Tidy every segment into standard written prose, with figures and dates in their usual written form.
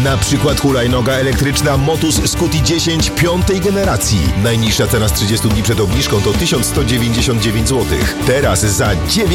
Na przykład hulajnoga elektryczna Motus Scuti 10 piątej generacji. Najniższa cena z 30 dni przed obniżką to 1199 zł. Teraz za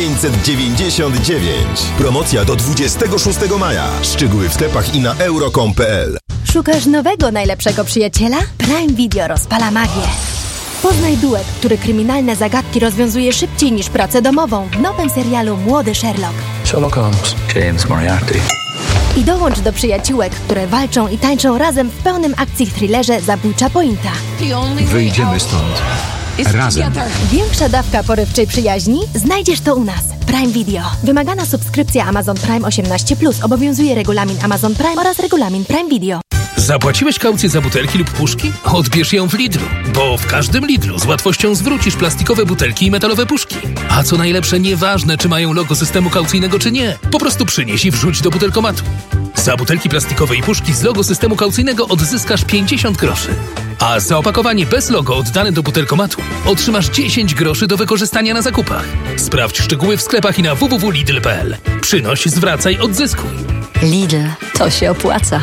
999. Promocja do 26 maja. Szczegóły w sklepach i na euro.com.pl. Szukasz nowego, najlepszego przyjaciela? Prime Video rozpala magię. Poznaj duet, który kryminalne zagadki rozwiązuje szybciej niż pracę domową w nowym serialu Młody Sherlock. Sherlock Holmes. James Moriarty. I dołącz do przyjaciółek, które walczą i tańczą razem w pełnym akcji thrillerze Zabójcza Pointa. Wyjdziemy stąd. Razem. Większa dawka porywczej przyjaźni? Znajdziesz to u nas. Prime Video. Wymagana subskrypcja Amazon Prime 18+. Obowiązuje regulamin Amazon Prime oraz regulamin Prime Video. Zapłaciłeś kaucję za butelki lub puszki? Odbierz ją w Lidlu, bo w każdym Lidlu z łatwością zwrócisz plastikowe butelki i metalowe puszki. A co najlepsze, nieważne czy mają logo systemu kaucyjnego czy nie, po prostu przynieś i wrzuć do butelkomatu. Za butelki plastikowe i puszki z logo systemu kaucyjnego odzyskasz 50 groszy. A za opakowanie bez logo oddane do butelkomatu otrzymasz 10 groszy do wykorzystania na zakupach. Sprawdź szczegóły w sklepach i na www.lidl.pl. Przynoś, zwracaj, odzyskuj. Lidl, to się opłaca.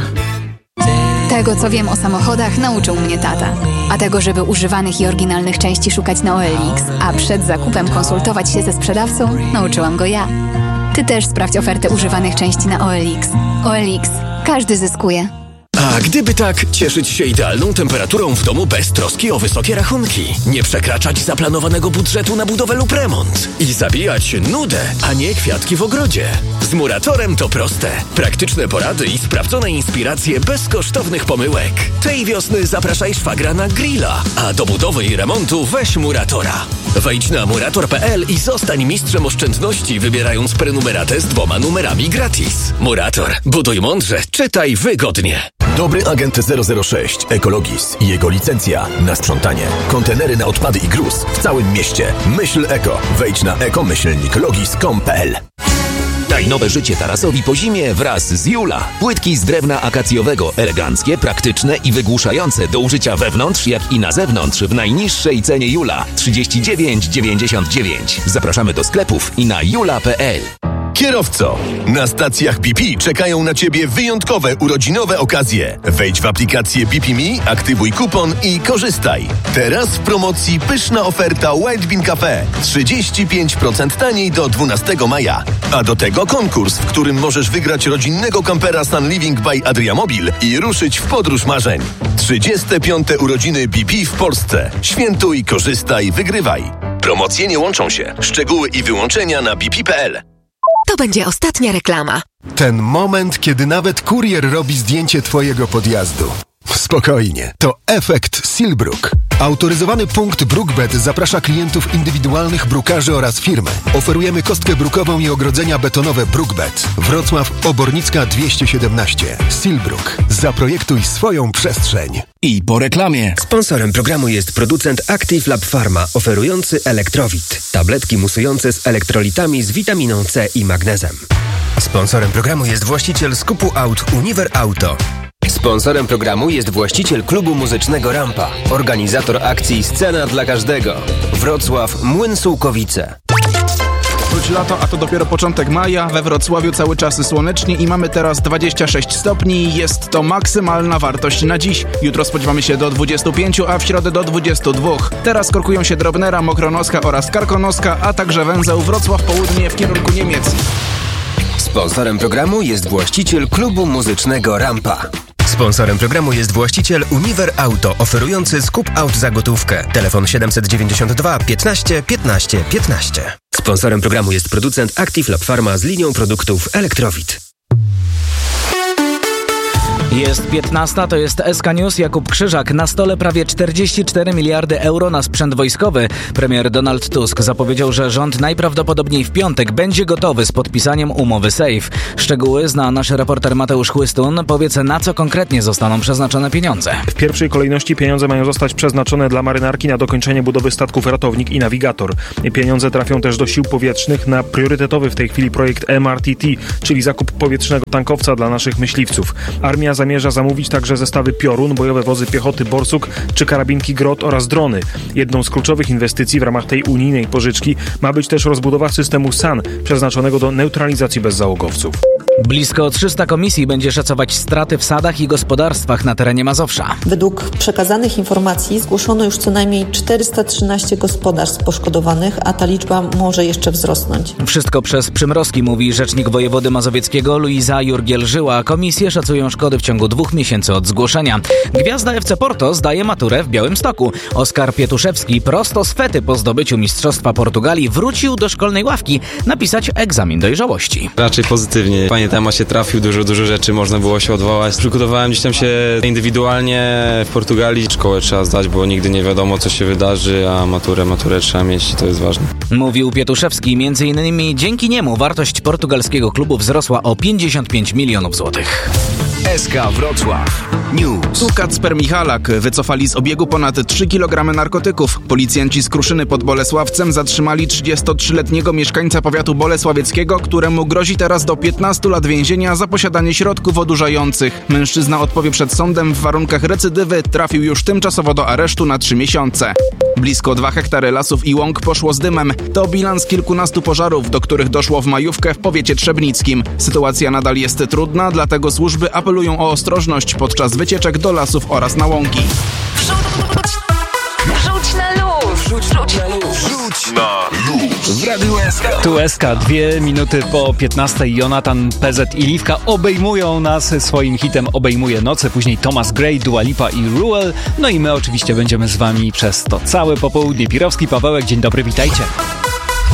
Tego, co wiem o samochodach, nauczył mnie tata. A tego, żeby używanych i oryginalnych części szukać na OLX, a przed zakupem konsultować się ze sprzedawcą, nauczyłam go ja. Ty też sprawdź ofertę używanych części na OLX. OLX. Każdy zyskuje. A gdyby tak, cieszyć się idealną temperaturą w domu bez troski o wysokie rachunki, nie przekraczać zaplanowanego budżetu na budowę lub remont i zabijać nudę, a nie kwiatki w ogrodzie. Z Muratorem to proste. Praktyczne porady i sprawdzone inspiracje bez kosztownych pomyłek. Tej wiosny zapraszaj szwagra na grilla, a do budowy i remontu weź Muratora. Wejdź na murator.pl i zostań mistrzem oszczędności, wybierając prenumeratę z 2 numerami gratis. Murator. Buduj mądrze, czytaj wygodnie. Dobry agent 006 Ekologis i jego licencja na sprzątanie. Kontenery na odpady i gruz w całym mieście. Myśl eko. Wejdź na eko-logis.com.pl. Daj nowe życie tarasowi po zimie wraz z Jula. Płytki z drewna akacjowego, eleganckie, praktyczne i wygłuszające do użycia wewnątrz, jak i na zewnątrz w najniższej cenie Jula 39,99. Zapraszamy do sklepów i na jula.pl. Kierowco, na stacjach BP czekają na Ciebie wyjątkowe urodzinowe okazje. Wejdź w aplikację BP Me, aktywuj kupon i korzystaj. Teraz w promocji pyszna oferta White Bean Cafe. 35% taniej do 12 maja. A do tego konkurs, w którym możesz wygrać rodzinnego kampera Sun Living by Adriamobil i ruszyć w podróż marzeń. 35. urodziny BP w Polsce. Świętuj, korzystaj, wygrywaj. Promocje nie łączą się. Szczegóły i wyłączenia na bp.pl. To będzie ostatnia reklama. Ten moment, kiedy nawet kurier robi zdjęcie Twojego podjazdu. Spokojnie, to efekt Silbrook. Autoryzowany punkt Brookbet zaprasza klientów indywidualnych, brukarzy oraz firmy. Oferujemy kostkę brukową i ogrodzenia betonowe Brookbet. Wrocław, Obornicka 217. Silbrook. Zaprojektuj swoją przestrzeń. I po reklamie. Sponsorem programu jest producent Active Lab Pharma, oferujący Elektrowit. Tabletki musujące z elektrolitami z witaminą C i magnezem. Sponsorem programu jest właściciel skupu aut Univer Auto. Sponsorem programu jest właściciel klubu muzycznego Rampa. Organizator akcji Scena dla Każdego. Wrocław, Młyn Sułkowice. Choć lato, a to dopiero początek maja, we Wrocławiu cały czas słonecznie i mamy teraz 26 stopni. Jest to maksymalna wartość na dziś. Jutro spodziewamy się do 25, a w środę do 22. Teraz korkują się Drobnera, Mokronoska oraz Karkonoska, a także węzeł Wrocław Południe w kierunku Niemiec. Sponsorem programu jest właściciel klubu muzycznego Rampa. Sponsorem programu jest właściciel Univer Auto, oferujący skup aut za gotówkę. Telefon 792 15 15 15. Sponsorem programu jest producent Active Lab Pharma z linią produktów Elektrowit. Jest 15, to jest SK News, Jakub Krzyżak. Na stole prawie 44 miliardy euro na sprzęt wojskowy. Premier Donald Tusk zapowiedział, że rząd najprawdopodobniej w piątek będzie gotowy z podpisaniem umowy SAFE. Szczegóły zna nasz reporter Mateusz Chłystun. Powiedz, na co konkretnie zostaną przeznaczone pieniądze? W pierwszej kolejności pieniądze mają zostać przeznaczone dla marynarki na dokończenie budowy statków Ratownik i Navigator. Pieniądze trafią też do sił powietrznych na priorytetowy w tej chwili projekt MRTT, czyli zakup powietrznego tankowca dla naszych myśliwców. Armia zamierza zamówić także zestawy Piorun, bojowe wozy piechoty Borsuk czy karabinki Grot oraz drony. Jedną z kluczowych inwestycji w ramach tej unijnej pożyczki ma być też rozbudowa systemu SAN, przeznaczonego do neutralizacji bezzałogowców. Blisko 300 komisji będzie szacować straty w sadach i gospodarstwach na terenie Mazowsza. Według przekazanych informacji zgłoszono już co najmniej 413 gospodarstw poszkodowanych, a ta liczba może jeszcze wzrosnąć. Wszystko przez przymrozki, mówi rzecznik wojewody mazowieckiego Luiza Jurgiel-Żyła. Komisje szacują szkody w ciągu 2 miesięcy od zgłoszenia. Gwiazda FC Porto zdaje maturę w Białymstoku. Oskar Pietuszewski prosto z Fety po zdobyciu Mistrzostwa Portugalii wrócił do szkolnej ławki napisać egzamin dojrzałości. Raczej pozytywnie. Fajnie temat się trafił, dużo rzeczy można było się odwołać. Przygotowałem gdzieś tam się indywidualnie w Portugalii. Szkołę trzeba zdać, bo nigdy nie wiadomo, co się wydarzy, a maturę trzeba mieć i to jest ważne. Mówił Pietuszewski. Między innymi dzięki niemu wartość portugalskiego klubu wzrosła o 55 milionów złotych. SK Wrocław News. Tu Kacper Michalak. Wycofali z obiegu ponad 3 kg narkotyków. Policjanci z Kruszyny pod Bolesławcem zatrzymali 33-letniego mieszkańca powiatu bolesławieckiego, któremu grozi teraz do 15 lat więzienia za posiadanie środków odurzających. Mężczyzna odpowie przed sądem w warunkach recydywy. Trafił już tymczasowo do aresztu na 3 miesiące. Blisko 2 hektary lasów i łąk poszło z dymem. To bilans kilkunastu pożarów, do których doszło w majówkę w powiecie trzebnickim. Sytuacja nadal jest trudna, dlatego służby apelują o ostrożność podczas wycieczek do lasów oraz na łąki. Wrzuć na luz! Wrzuć na luz! Wrzuć na luz! W Radiu SK. Tu SK, 2 minuty po 15. Jonathan, PZ i Liwka obejmują nas swoim hitem Obejmuje noce. Później Thomas Gray, Dua Lipa i Ruel. No i my oczywiście będziemy z wami przez to całe popołudnie. Pirowski, Pawełek, dzień dobry, witajcie.